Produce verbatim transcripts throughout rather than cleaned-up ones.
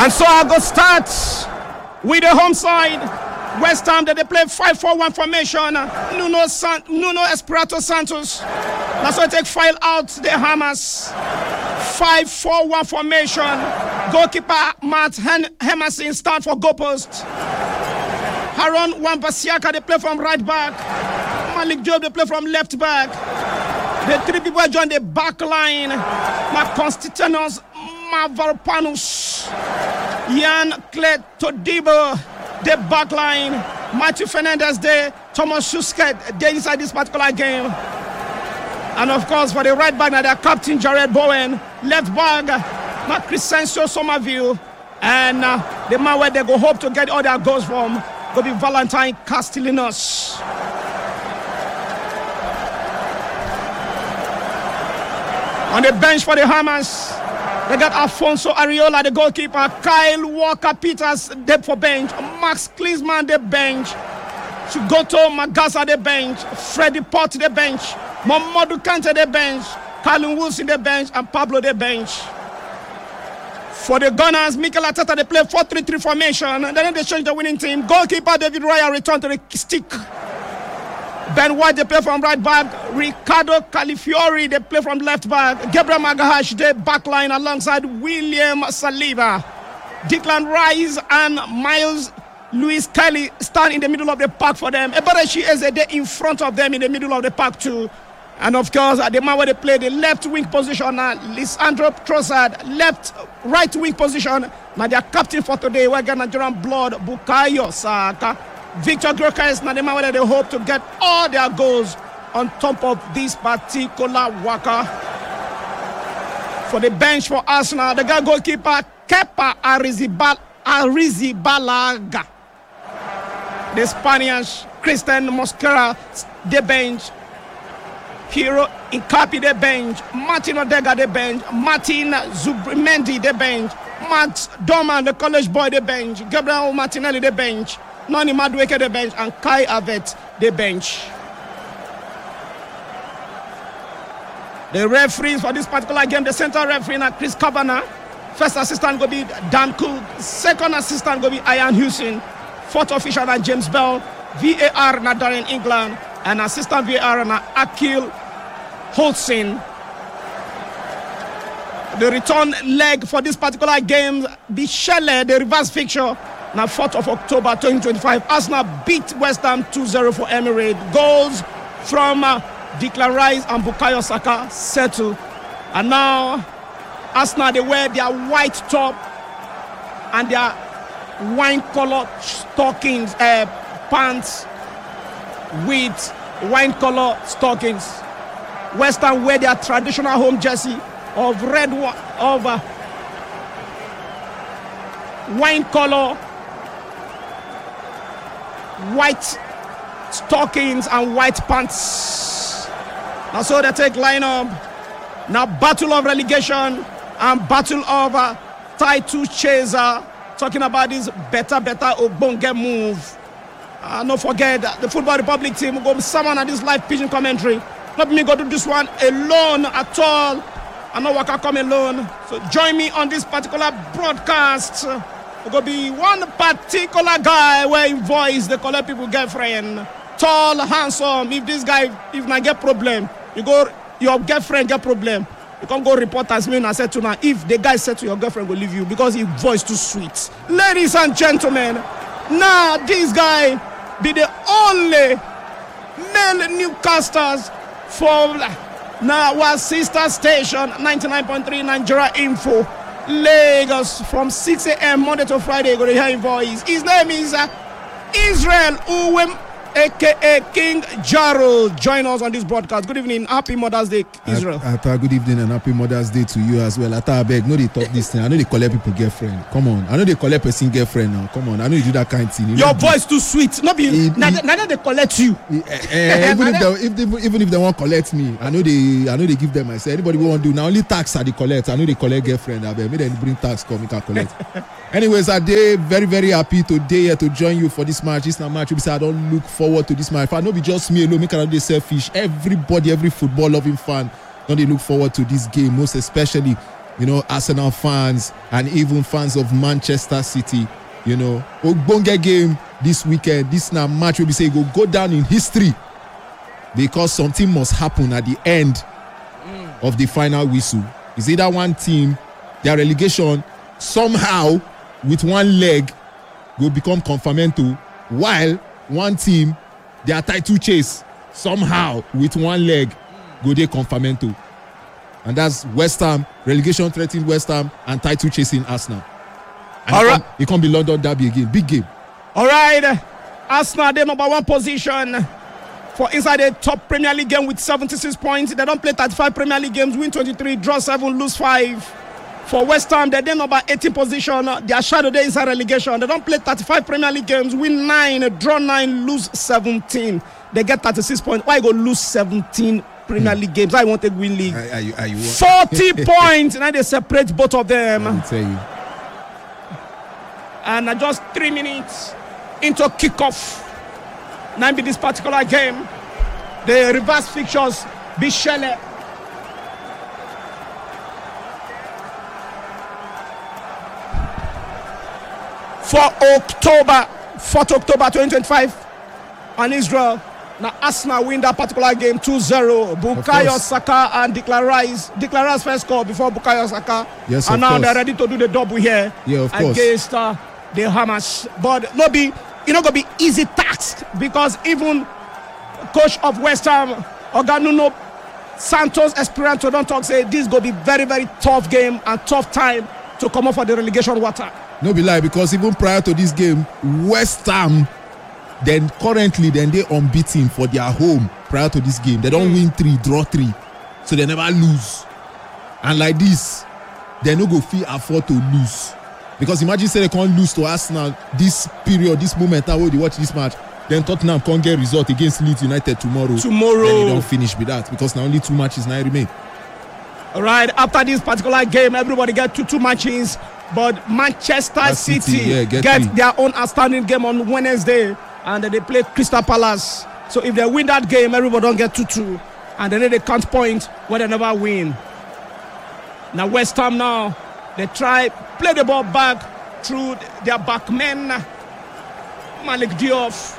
And so I go start with the home side. West Ham, that they play five four one formation. Nuno San- Nuno Espirito Santos. That's why I take file out the Hammers. five four one formation. Goalkeeper Matt Hen- Hemerson start for goal post. Haron Wan-Bissaka, they play from right back. Malik Job, they play from left back. The three people join the back line. Konstantinos Mavropanos, Jan Todibo, the back line. Matthew Fernandez there, Thomas Susket, they inside this particular game. And of course, for the right back, now their captain Jared Bowen, left back, now Crescencio Somerville, and uh, the man where they go hope to get all their goals from, will be Valentine Castellanos. On the bench for the Hammers, they got Alfonso Areola, the goalkeeper, Kyle Walker-Peters, they for bench, Max Klinsmann, the bench, Sugoto Magasa, the bench, Freddie Pott, the bench, Mamadou Kante, the bench, Callum Wilson, the bench, and Pablo, the bench. For the Gunners, Mikel Arteta, they play four three three formation, and then they change the winning team. Goalkeeper David Raya return to the stick. Ben White, they play from right back. Ricardo Calafiori, they play from left back. Gabriel Magalhaes, they backline alongside William Saliba. Declan Rice and Miles Lewis Kelly stand in the middle of the park for them. Eberechi Eze in front of them in the middle of the park too. And of course, at the man where they play the left wing position, uh, Lisandro Trossard, left right wing position. Now their captain for today, we're going Nigerian blood, Bukayo Saka. Victor Gyökeres, now the man where they hope to get all their goals on top of this particular worker. For the bench for Arsenal, the guy goalkeeper Kepa Arrizabalaga. Arrizabalaga. The Spanish Christian Mosquera, the bench. Hero Incapi, the bench. Martin Odega, the bench. Martin Zubimendi, the bench. Matt Dorman, the college boy, the bench. Gabriel Martinelli, the bench. Noni Madueke, the bench. And Kai Havertz, the bench. The referees for this particular game, the central referee now Chris Kavanagh. First assistant will be Dan Cook. Second assistant will be Ian Hewson. Fourth official now James Bell. V A R now Darren England. And assistant V A R now Akil Holson. The return leg for this particular game, Bichelle, the reverse fixture. Now fourth of October twenty twenty-five. Arsenal beat West Ham two zero for Emirates. Goals from uh, Declan Rice and Bukayo Saka settle. And now Arsenal, they wear their white top and their wine color stockings, uh, pants with wine color stockings. West Ham wear their traditional home jersey of red of uh, wine color, white stockings and white pants. Now so they take lineup. Now battle of relegation and battle of uh, title chaser. Talking about this better, better Ogbonge move. Uh, don't forget that the Football Republic team will go someone at this live pigeon commentary. Not me go do this one alone at all. I know I can come alone. So join me on this particular broadcast. It will be one particular guy where he voice the color people girlfriend. Tall, handsome. If this guy, if I get problem, you go, your girlfriend get problem. You can't go report as me and I said to now, if the guy said to your girlfriend will leave you because his voice too sweet. Ladies and gentlemen, now this guy be the only male newscasters for now our sister station ninety-nine point three Nigeria Info Lagos from six a.m. Monday to Friday. You're going to hear his voice. His name is uh, Israel Uwem, aka King Jarrell. Join us on this broadcast. Good evening. Happy Mother's Day, Israel. Ata, good evening and happy Mother's Day to you as well. Ata, I beg, no, they talk this thing. I know they collect people girlfriend. Come on. I know they collect person girlfriend now. Come on. I know you do that kind of thing. You Your voice too sweet. Not be. Neither they collect you. Uh, uh, even if they, if they, even if they want collect me, I know they, I know they give them. I say anybody who want to do now only tax are they collect. I know they collect girlfriend. I beg, maybe they bring tax come, we can collect. Anyways, I day very very happy today here to join you for this match. This na match. We say I don't look forward to this match. If I know be just me alone, me cannot be selfish. Everybody, every football loving fan, don't they look forward to this game, most especially you know, Arsenal fans and even fans of Manchester City. You know, ogbonge game this weekend. This now match will be say go go down in history because something must happen at the end mm. of the final whistle. Is either one team, their relegation somehow with one leg will become confirmento, while one team, their title chase somehow with one leg go dey confirmento. And that's West Ham, relegation threatening West Ham and title chasing Arsenal. And All it, right. can't, it can't be London derby again. Big game. All right. Arsenal, they number one position for inside the top Premier League game with seventy-six points. They don't play thirty-five Premier League games, win twenty-three, draw seven, lose five. For West Ham, they're then number eighteen position. Their shadow there inside relegation. They don't play thirty-five Premier League games, win nine, draw nine, lose seventeen. They get thirty-six points. Why go lose seventeen Premier League games? I want to win league. Are, are you, are you, forty points. Now they separate both of them. Let me tell you. And uh, just three minutes into kickoff. Now be this particular game. The reverse fixtures, Bichelle. For October, fourth October twenty twenty-five, and Israel. Now Arsenal win that particular game two zero. Bukayo Saka and Declan Rice. Declan Rice first score before Bukayo Saka. Yes, and of now course. they're ready to do the double here. Yeah, of course. Against uh, the Hamas. But no be, it's not going to be easy task because even coach of West Ham, Oganuno Santos Esperanto, don't talk, say this is going to be very, very tough game and tough time to come up for the relegation water. No be lie, because even prior to this game, West Ham, then currently then they unbeaten for their home prior to this game. They don't win three, draw three, so they never lose. And like this, they no go feel afford to lose, because imagine say they can't lose to Arsenal this period, this moment now they watch this match. Then Tottenham can't get result against Leeds United tomorrow. Tomorrow, then they don't finish with that because now only two matches now remain. All right, after this particular game, everybody get two two matches, but Manchester City, City yeah, get, get their own outstanding game on Wednesday, and then they play Crystal Palace. So if they win that game, everybody don't get two two, and then they count points when they never win. Now West Ham now, they try play the ball back through their back men, Malik Diop,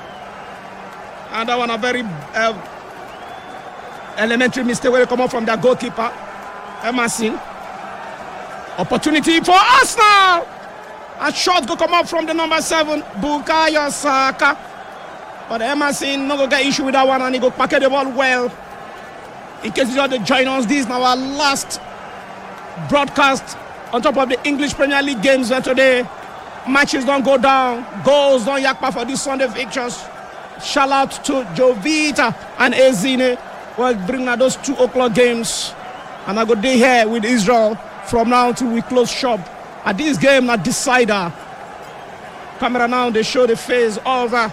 and that one a very uh, elementary mistake where they come up from their goalkeeper, Emerson. Opportunity for Arsenal. A shot go come up from the number seven, Bukayo Saka. But Emerson no go get issue with that one, and he go packet the ball well. In case you want to join us, this is now our last broadcast on top of the English Premier League games today. Matches don't go down, goals don't yakpa for these Sunday fixtures. Shout out to Jovita and Ezine. We'll bring out those two o'clock games, and I go day here with Israel from now till we close shop. At this game, not decider. Camera now, they show the face of uh,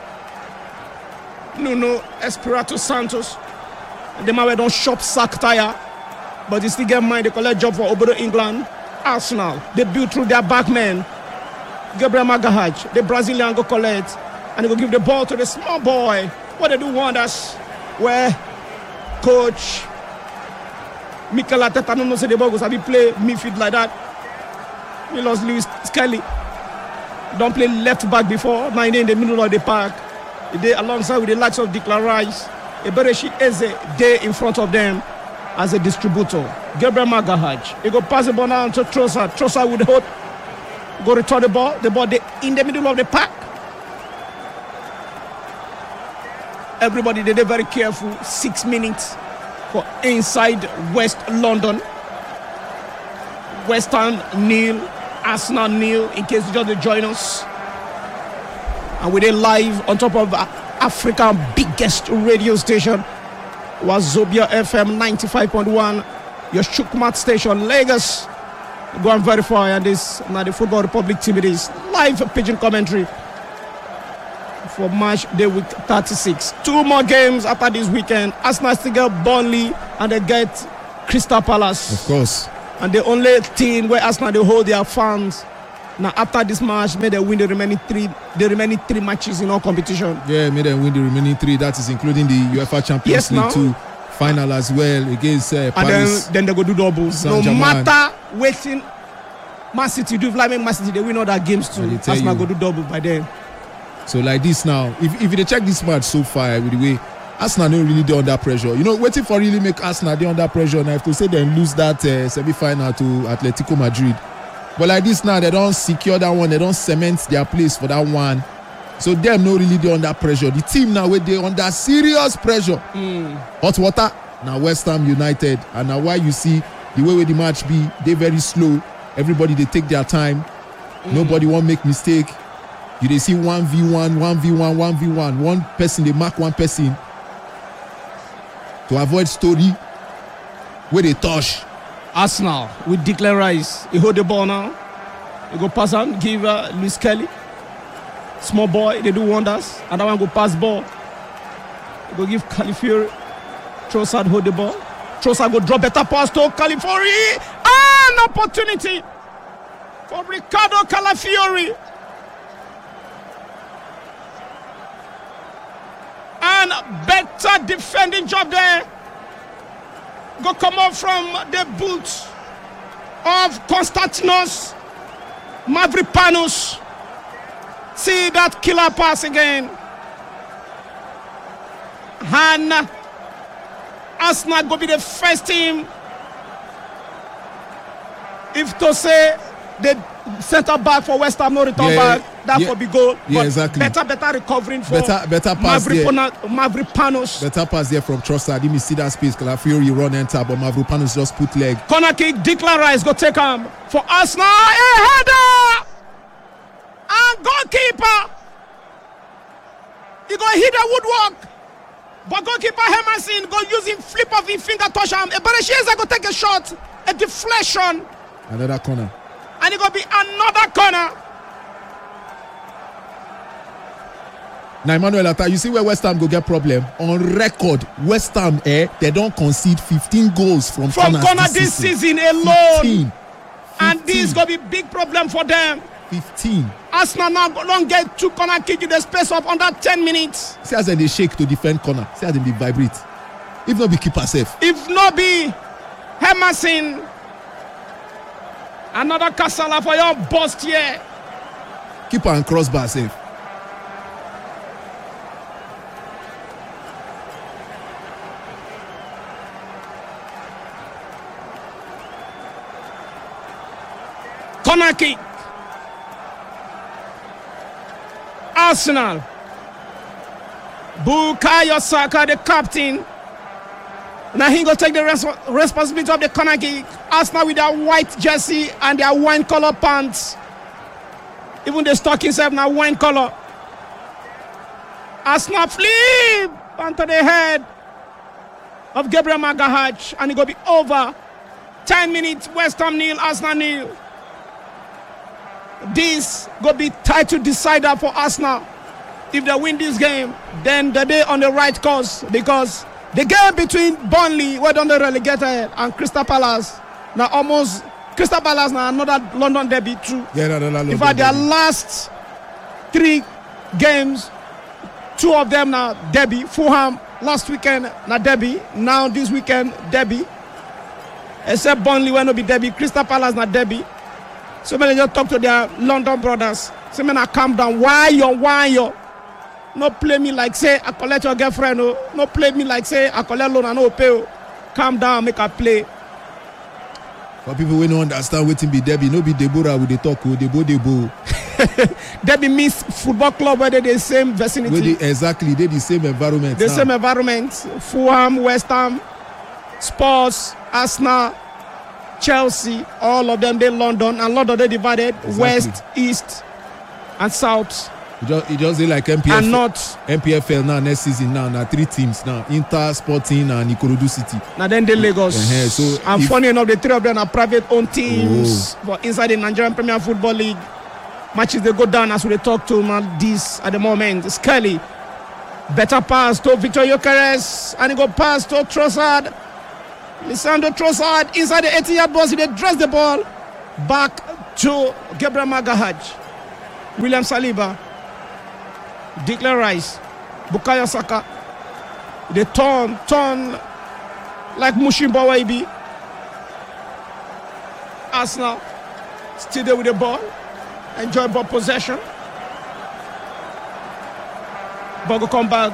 Nuno Espirito Santos. The man don't shop sack tire, but he still get mind. They collect job for Obodo England. Arsenal, they build through their back men. Gabriel Magalhaes, the Brazilian go collect, and they go give the ball to the small boy. What they do wonders, where coach Mikel Arteta no know say the ball goes have play midfield like that. We lost Lewis Skelly. Don't play left back before. Now in the middle of the park. They alongside with the likes of Declan Rice. Eberechi Eze there in front of them as a distributor. Gabriel Magalhaes. He go pass the ball now to Trossard. Trossard would hold. Go return the ball. The ball in the middle of the park. Everybody they did very careful. Six minutes for inside West London. West Ham nil, Arsenal nil. In case you just join us, and we're live on top of Africa's biggest radio station, Wazobia F M ninety-five point one, your Shukmat station, Lagos. Go and verify, and this now the Football Republic team. It is live pigeon commentary for match day week thirty-six. Two more games after this weekend. Arsenal still get Burnley and they get Crystal Palace. Of course. And the only team where Arsenal they hold their fans. Now after this match, may they win the remaining three the remaining three matches in all competition. Yeah, may they win the remaining three. That is including the UEFA Champions Yes, League now. two final as well against uh, And Paris. then, then they go do doubles. No Saint-Germain. matter waiting Man City do. If like Man City, they win all that games too. Arsenal go do double by then. So like this now, if if you check this match so far with the way Arsenal no really dey under pressure. You know, waiting for really make Arsenal dey under pressure now. If to say they lose that uh, semi-final to Atletico Madrid, but like this now, they don't secure that one. They don't cement their place for that one. So them no really dey under pressure. The team now where they under serious pressure. Mm. Hot water now West Ham United, and now why you see the way where the match be, they very slow. Everybody they take their time. Mm. Nobody won't make mistake. You they see one v one, one v one, one v one. One person they mark one person to avoid story where they touch. Arsenal with Declan Rice. He hold the ball now. He go pass on, give uh, Luis Kelly. Small boy, they do wonders. Another one go pass ball. He go give Calafiori. Trossard hold the ball. Trossard go drop better pass to Calafiori. An opportunity for Ricardo Calafiori. And better defending job there. Go come up from the boots of Konstantinos Mavropanos. See that killer pass again. And Arsenal go be the first team. If to say the centre back for West Ham no return yeah, back, that yeah, will be goal. Yeah, but exactly. Better, better recovering for better, better pass Mavropanos. Better pass there from Trossard. Didn't see that space. Calafiori run enter, but Mavropanos just put leg. Corner kick. Declan Rice go take him for Arsenal. A header and goalkeeper. He go hit the woodwork, but goalkeeper Hermansen go use him flip of his finger touch him. Eberechieza go take a shot, a deflection. Another corner. And it go be another corner. Now, Emmanuel Atta, you see where West Ham go get problem? On record, West Ham, eh, they don't concede fifteen goals from, from corner this, this season, season alone. fifteen. And this is going to be a big problem for them. fifteen. Arsenal now don't get two corner kick in the space of under ten minutes. See as they shake to defend corner. See as they vibrate. If not be keeper safe. If not be Hermansen. Another Kasala for your bust here. Keeper and crossbar safe. Corner kick. Arsenal. Bukayo Saka, the captain. Now he go take the res- responsibility of the corner kick. Arsenal with their white jersey and their wine color pants. Even the stock himself now wine color. Arsenal flip onto the head of Gabriel Magalhaes, and it go be over. ten minutes, West Ham nil, Arsenal nil. This go be title decider for Arsenal. If they win this game, then they on the right course, because the game between Burnley, where on the relegated, and Crystal Palace, now almost Crystal Palace now another London derby too. Yeah, no, no, no, in fact, their last three games, two of them now derby. Fulham last weekend now derby. Now this weekend derby. Except Burnley will not be derby. Crystal Palace now derby. So many just talk to their London brothers. So many calm down. Why you? Why you? No play me like say I collect your girlfriend. No, no play me like say I collect loan and no pay. Calm down, make a play. For people who don't understand what be derby, no be Deborah with the talk, Debo Debo. Derby means football club where they the same vicinity. They, exactly, they the same environment. The now. same environment. Fulham, West Ham, Spurs, Arsenal, Chelsea, all of them they London, and London they divided exactly. West, East, and South. It just, it just like M P F L. And not M P F L now next season now, now three teams now: Inter, Sporting, and Ikorodu City. Now then the Lagos. Uh-huh. So and if, funny enough, the three of them are private-owned teams. Oh. But inside the Nigerian Premier Football League, matches they go down as we talk to man. This at the moment, Skelly, better pass to Victor Gyökeres, and he go pass to Trossard. Lisandro Trossard inside the eighty-yard box. They dress the ball back to Gabriel Magalhaes, William Saliba, Declan Rice, Bukayo Saka. They turn, turn like Mushimba Waibi. Arsenal. Still there with the ball. Enjoy ball possession. Ball go come back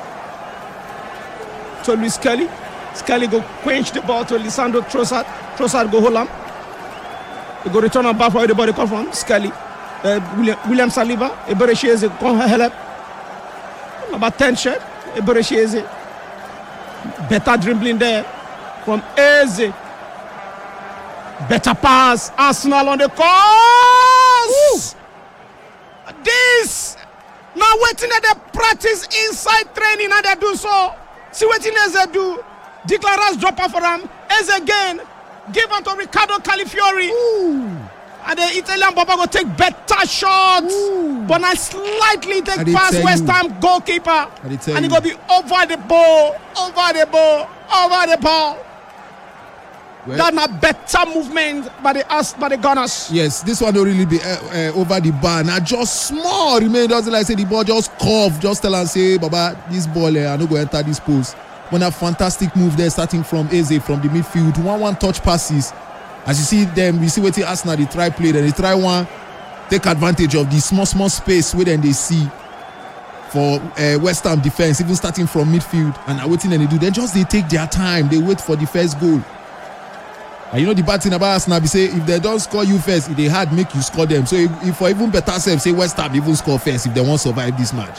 to Luis Kelly. Skelly go quench the ball to Lisandro Trossard. Trossard go hold him. He go return on back for where the ball come from. Skelly. Uh, William, William Saliba. Eberechieze come help. Number ten shirt. Eberechieze. Better dribbling there from Eze. Better pass. Arsenal on the course. Ooh. This now waiting at the practice inside training and they do so. See what Eze do. Declan Rice drop off for him. Eze again. Give on to Ricardo Calafiori. Ooh. And the Italian Baba go take better shots. Ooh. But I slightly take past West Ham goalkeeper. And he go be over the ball. Over the ball. Over the ball. Well, that's a better movement by the us by the Gunners. Yes, this one don't really be uh, uh, over the bar. Now just small remain. Doesn't like say the ball just curve. Just tell and say, Baba, this ball uh, I don't go enter this post. When a fantastic move there, starting from Eze from the midfield, one one touch passes. As you see them, we see what the Arsenal they try play. Then they try one, take advantage of the small small space where then they see for uh, West Ham defense, even starting from midfield and waiting and they do. Then just they take their time. They wait for the first goal. And you know the bad thing about Arsenal, we say if they don't score you first, if they hard make you score them. So if, if for even better self, say West Ham even score first if they want to survive this match.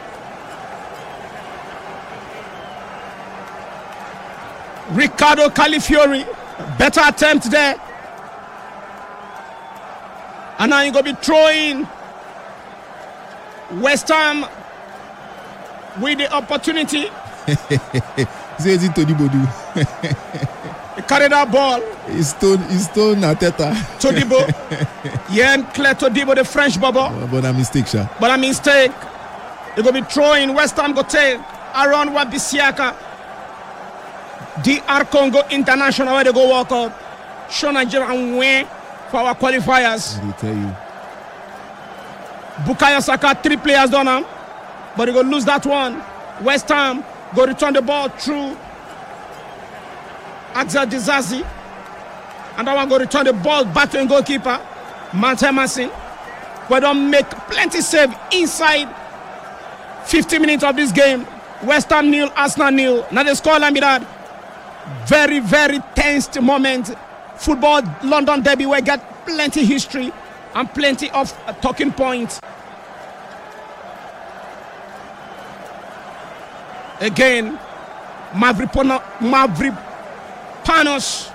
Ricardo Calafiori, better attempt there. And now you're going to be throwing West Ham with the opportunity. Say it to Todibo. He carried that ball. He's stone, he's stone Ateta. Todibo. Yann Claire Todibo, the French bubble. Oh, but a mistake, sir. But a mistake. They're going to be throwing. West Ham go take Aaron Wan-Bissaka. D R Congo International, where they go walk out. Show Nigeria and win for our qualifiers. I will tell you. Bukayo Saka, three players done him. But they go lose that one. West Ham go return the ball through Axel Dizazi. And that one go return the ball back to the goalkeeper, Matt Emerson. We don't make plenty save inside fifty minutes of this game. West Ham nil, Arsenal nil. Now the score line be that. Very, very tense moment. Football London derby where get plenty history and plenty of uh, talking points. Again, Mavropanos